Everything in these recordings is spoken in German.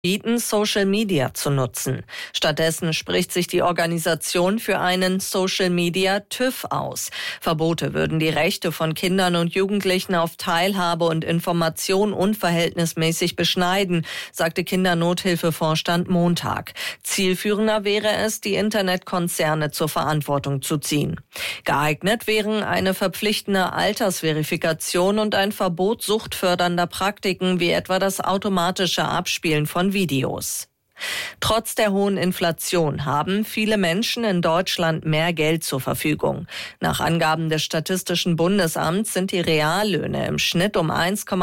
bieten, Social Media zu nutzen. Stattdessen spricht sich die Organisation für einen Social Media TÜV aus. Verbote würden die Rechte von Kindern und Jugendlichen auf Teilhabe und Information unverhältnismäßig beschneiden, sagte Kindernothilfevorstand Montag. Zielführender wäre es, die Internetkonzerne zur Verantwortung zu ziehen. Geeignet wären eine verpflichtende Altersverifikation und ein Verbot suchtfördernder Praktiken wie etwa das automatische Abspielen von Videos. Trotz der hohen Inflation haben viele Menschen in Deutschland mehr Geld zur Verfügung. Nach Angaben des Statistischen Bundesamts sind die Reallöhne im Schnitt um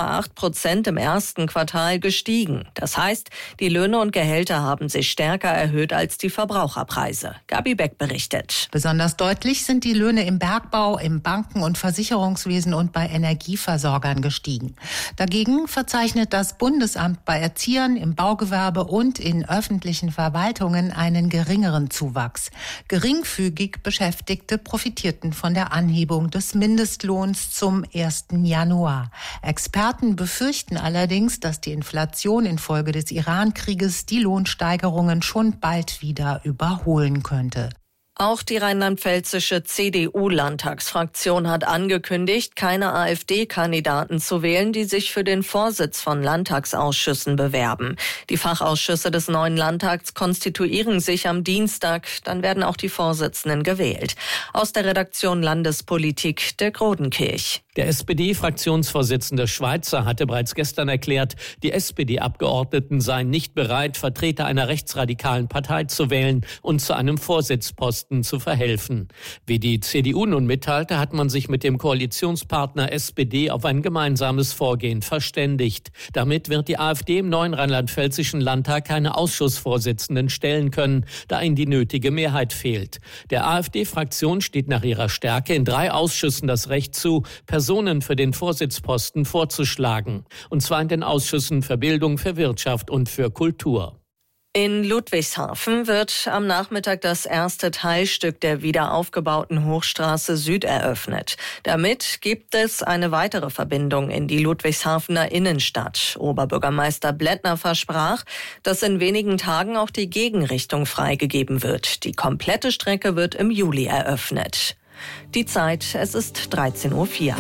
1,8% im ersten Quartal gestiegen. Das heißt, die Löhne und Gehälter haben sich stärker erhöht als die Verbraucherpreise. Gabi Beck berichtet. Besonders deutlich sind die Löhne im Bergbau, im Banken- und Versicherungswesen und bei Energieversorgern gestiegen. Dagegen verzeichnet das Bundesamt bei Erziehern, im Baugewerbe und in öffentlichen Verwaltungen einen geringeren Zuwachs. Geringfügig Beschäftigte profitierten von der Anhebung des Mindestlohns zum 1. Januar. Experten befürchten allerdings, dass die Inflation infolge des Iran-Krieges die Lohnsteigerungen schon bald wieder überholen könnte. Auch die rheinland-pfälzische CDU-Landtagsfraktion hat angekündigt, keine AfD-Kandidaten zu wählen, die sich für den Vorsitz von Landtagsausschüssen bewerben. Die Fachausschüsse des neuen Landtags konstituieren sich am Dienstag, dann werden auch die Vorsitzenden gewählt. Aus der Redaktion Landespolitik der Grodenkirch. Der SPD-Fraktionsvorsitzende Schweizer hatte bereits gestern erklärt, die SPD-Abgeordneten seien nicht bereit, Vertreter einer rechtsradikalen Partei zu wählen und zu einem Vorsitzposten zu verhelfen. Wie die CDU nun mitteilte, hat man sich mit dem Koalitionspartner SPD auf ein gemeinsames Vorgehen verständigt. Damit wird die AfD im neuen rheinland-pfälzischen Landtag keine Ausschussvorsitzenden stellen können, da ihnen die nötige Mehrheit fehlt. Der AfD-Fraktion steht nach ihrer Stärke in 3 Ausschüssen das Recht zu, Personen für den Vorsitzposten vorzuschlagen. Und zwar in den Ausschüssen für Bildung, für Wirtschaft und für Kultur. In Ludwigshafen wird am Nachmittag das erste Teilstück der wiederaufgebauten Hochstraße Süd eröffnet. Damit gibt es eine weitere Verbindung in die Ludwigshafener Innenstadt. Oberbürgermeister Blättner versprach, dass in wenigen Tagen auch die Gegenrichtung freigegeben wird. Die komplette Strecke wird im Juli eröffnet. Die Zeit, es ist 13:04 Uhr.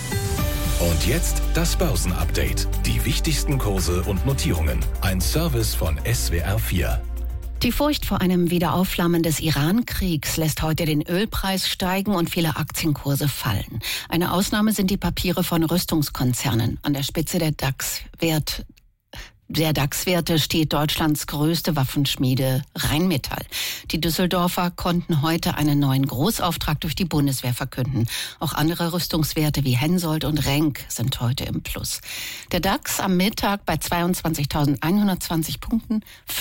Und jetzt das Börsenupdate. Die wichtigsten Kurse und Notierungen. Ein Service von SWR 4. Die Furcht vor einem Wiederaufflammen des Iran-Kriegs lässt heute den Ölpreis steigen und viele Aktienkurse fallen. Eine Ausnahme sind die Papiere von Rüstungskonzernen. An der Spitze der DAX-Werte steht Deutschlands größte Waffenschmiede Rheinmetall. Die Düsseldorfer konnten heute einen neuen Großauftrag durch die Bundeswehr verkünden. Auch andere Rüstungswerte wie Hensoldt und Renk sind heute im Plus. Der DAX am Mittag bei 22.120 Punkten,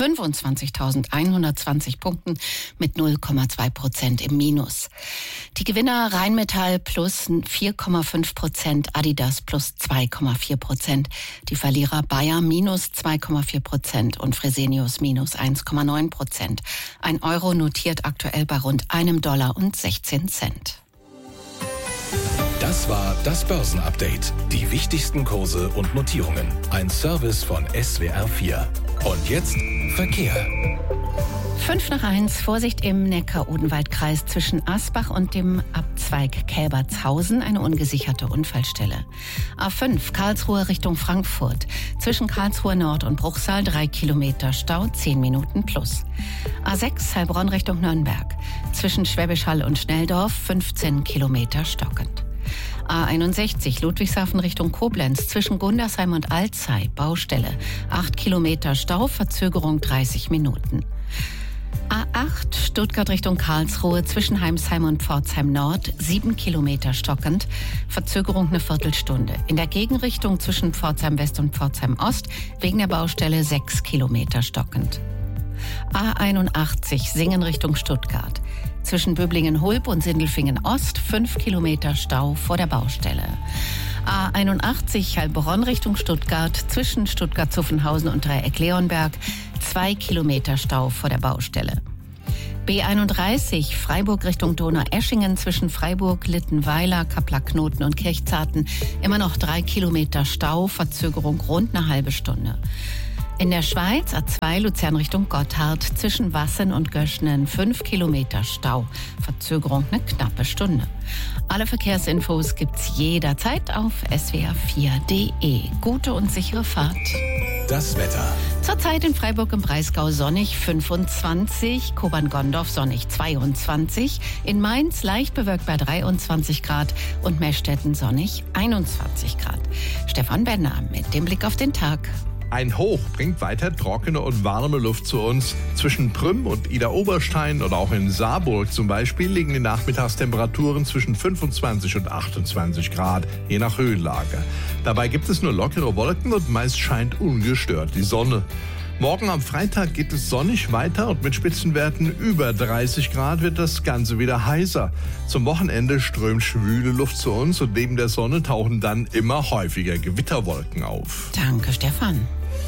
25.120 Punkten mit 0,2% im Minus. Die Gewinner Rheinmetall plus 4,5%, Adidas plus 2,4%, die Verlierer Bayer minus 2,4% und Fresenius minus 1,9%. Ein Euro notiert aktuell bei rund $1,16. Das war das Börsenupdate. Die wichtigsten Kurse und Notierungen. Ein Service von SWR 4. Und jetzt Verkehr. 5:05, Vorsicht im Neckar-Odenwald-Kreis zwischen Asbach und dem Abzweig Kälbertshausen, eine ungesicherte Unfallstelle. A5, Karlsruhe Richtung Frankfurt. Zwischen Karlsruhe Nord und Bruchsal 3 Kilometer Stau, 10 Minuten plus. A6, Heilbronn Richtung Nürnberg. Zwischen Schwäbisch Hall und Schnelldorf 15 Kilometer stockend. A61 Ludwigshafen Richtung Koblenz zwischen Gundersheim und Alzey, Baustelle. 8 Kilometer Stau, Verzögerung 30 Minuten. A8 Stuttgart Richtung Karlsruhe zwischen Heimsheim und Pforzheim Nord 7 Kilometer stockend, Verzögerung eine Viertelstunde. In der Gegenrichtung zwischen Pforzheim West und Pforzheim Ost wegen der Baustelle 6 Kilometer stockend. A81 Singen Richtung Stuttgart. Zwischen Böblingen-Hulb und Sindelfingen Ost 5 Kilometer Stau vor der Baustelle. A81 Heilbronn Richtung Stuttgart, zwischen Stuttgart-Zuffenhausen und Dreieck-Leonberg 2 Kilometer Stau vor der Baustelle. B31 Freiburg Richtung Donaueschingen, zwischen Freiburg, Littenweiler, Kappler-Knoten und Kirchzarten immer noch 3 Kilometer Stau, Verzögerung rund eine halbe Stunde. In der Schweiz A2 Luzern Richtung Gotthard zwischen Wassen und Göschnen 5 Kilometer Stau. Verzögerung eine knappe Stunde. Alle Verkehrsinfos gibt's jederzeit auf swr4.de. Gute und sichere Fahrt. Das Wetter. Zurzeit in Freiburg im Breisgau sonnig 25, Kobern-Gondorf sonnig 22, in Mainz leicht bewölkt bei 23 Grad und Meschtetten sonnig 21 Grad. Stefan Benner mit dem Blick auf den Tag. Ein Hoch bringt weiter trockene und warme Luft zu uns. Zwischen Prüm und Idar-Oberstein oder auch in Saarburg zum Beispiel liegen die Nachmittagstemperaturen zwischen 25 und 28 Grad, je nach Höhenlage. Dabei gibt es nur lockere Wolken und meist scheint ungestört die Sonne. Morgen am Freitag geht es sonnig weiter und mit Spitzenwerten über 30 Grad wird das Ganze wieder heißer. Zum Wochenende strömt schwüle Luft zu uns und neben der Sonne tauchen dann immer häufiger Gewitterwolken auf. Danke, Stefan.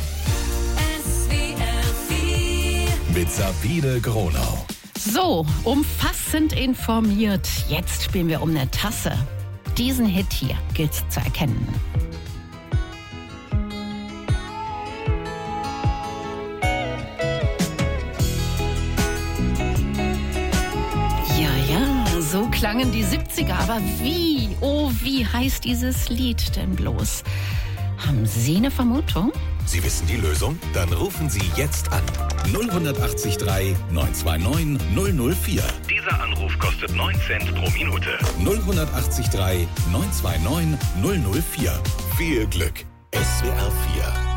Mit Sabine Gronau. So, umfassend informiert. Jetzt spielen wir um eine Tasse. Diesen Hit hier gilt's zu erkennen. So klangen die 70er, aber wie, wie heißt dieses Lied denn bloß? Haben Sie eine Vermutung? Sie wissen die Lösung? Dann rufen Sie jetzt an. 0183 929 004. Dieser Anruf kostet 9 Cent pro Minute. 0183 929 004. Viel Glück. SWR 4